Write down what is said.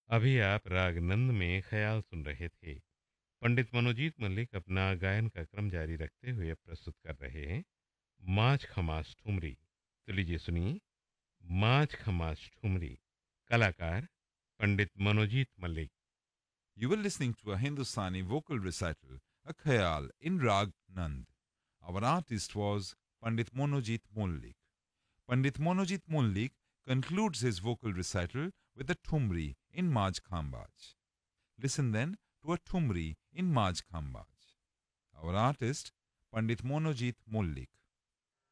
अभी आप राग नंद में ख्याल सुन रहे थे। पंडित मनोजीत मल्लिक अपना गायन का क्रम जारी रखते हुए प्रस्तुत कर रहे हैं माछ खमास ठुमरी। तो लीजिए सुनिए माछ खमास ठुमरी। कलाकार पंडित Manojit Mallik. You were listening to a Hindustani vocal recital, a khayal in Rag Nand. Our artist was Pandit Monojit Mullik. Pandit Monojit Mullik concludes his vocal recital with a Thumri in Maj Khambaj. Listen then to a Thumri in Maj Khambaj. Our artist, Pandit Monojit Mullik.